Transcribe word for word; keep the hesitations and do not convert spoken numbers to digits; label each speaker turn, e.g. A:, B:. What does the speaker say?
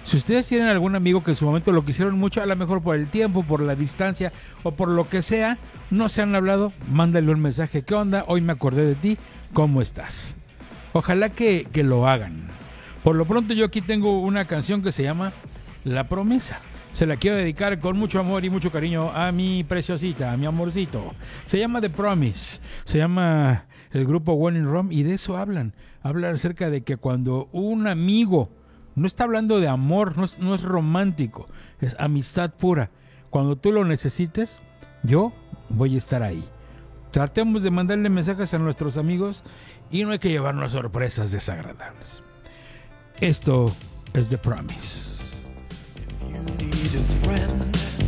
A: Si ustedes tienen algún amigo que en su momento lo quisieron mucho, a lo mejor por el tiempo, por la distancia o por lo que sea, no se han hablado, mándale un mensaje. ¿Qué onda? Hoy me acordé de ti. ¿Cómo estás? Ojalá que, que lo hagan. Por lo pronto yo aquí tengo una canción que se llama La Promesa. Se la quiero dedicar con mucho amor y mucho cariño a mi preciosita, a mi amorcito. Se llama The Promise. Se llama el grupo One in Rome y de eso hablan. Hablan acerca de que cuando un amigo... No está hablando de amor, no es, no es romántico, es amistad pura. Cuando tú lo necesites, yo voy a estar ahí. Tratemos de mandarle mensajes a nuestros amigos y no hay que llevarnos sorpresas desagradables. Esto es The Promise.
B: If you need a friend,